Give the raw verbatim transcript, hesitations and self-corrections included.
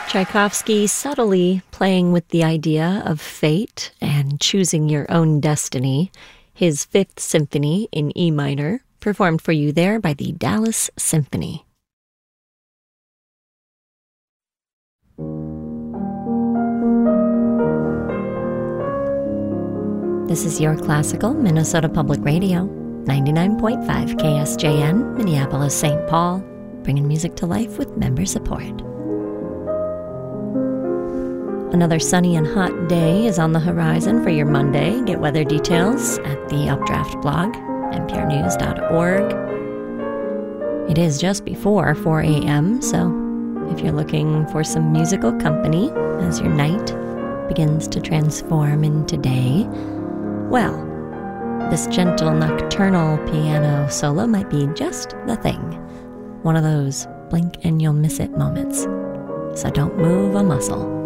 Tchaikovsky subtly playing with the idea of fate and choosing your own destiny. His Fifth Symphony in E minor, performed for you there by the Dallas Symphony. This is your classical Minnesota Public Radio, ninety-nine point five K S J N, Minneapolis, Saint Paul, bringing music to life with member support. Another sunny and hot day is on the horizon for your Monday. Get weather details at the Updraft blog, n p r news dot org. It is just before four a.m., so if you're looking for some musical company as your night begins to transform into day, well, this gentle nocturnal piano solo might be just the thing. One of those blink and you'll miss it moments. So don't move a muscle.